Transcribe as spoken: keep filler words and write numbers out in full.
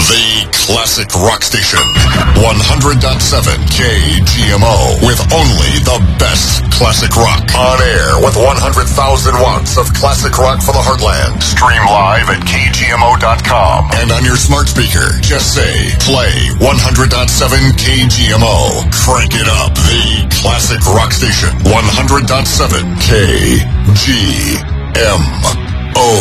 The classic rock station. one hundred point seven K G M O. With only the best classic rock. On air with one hundred thousand watts of classic rock for the heartland. Stream live at K G M O dot com. And on your smart speaker, just say, play one hundred point seven K G M O. Crank it up. The classic rock station. one hundred point seven K G M O.